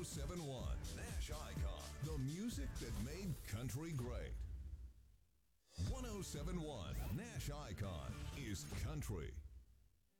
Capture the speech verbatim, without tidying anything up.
seven point one Nash Icon, the music that made country great. one oh seven point one Nash Icon is country.